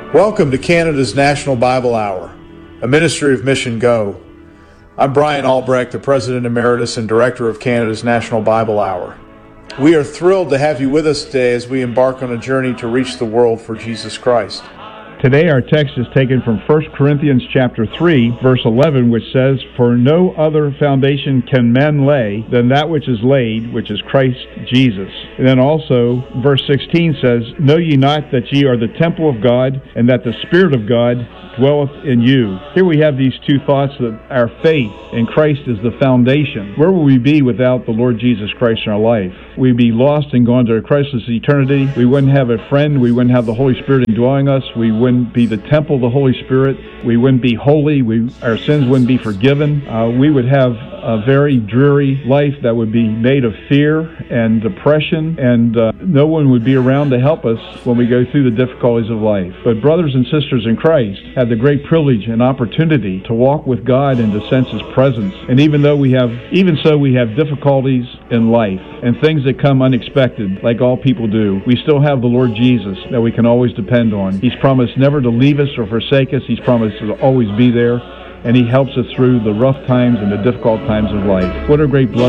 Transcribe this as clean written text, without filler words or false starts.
Welcome to Canada's National Bible Hour, a ministry of Mission Go. I'm Brian Albrecht, the President Emeritus and Director of Canada's National Bible Hour. We are thrilled to have you with us today as we embark on a journey to reach the world for Jesus Christ. Today our text is taken from 1 Corinthians chapter 3, verse 11, which says, "For no other foundation can men lay than that which is laid, which is Christ Jesus." And then also, verse 16 says, "Know ye not that ye are the temple of God, and that the Spirit of God dwelleth in you?" Here we have these two thoughts, that our faith in Christ is the foundation. Where would we be without the Lord Jesus Christ in our life? We'd be lost and gone to a Christless eternity. We wouldn't have a friend. We wouldn't have the Holy Spirit indwelling us. We wouldn't be the temple of the Holy Spirit. We wouldn't be holy. Our sins wouldn't be forgiven. We would have a very dreary life that would be made of fear and depression, and no one would be around to help us when we go through the difficulties of life. But brothers and sisters in Christ have the great privilege and opportunity to walk with God and to sense His presence. And even so, we have difficulties in life and things that come unexpected, like all people do. We still have the Lord Jesus that we can always depend on. He's promised never to leave us or forsake us. He's promised to always be there. And He helps us through the rough times and the difficult times of life. What a great blessing.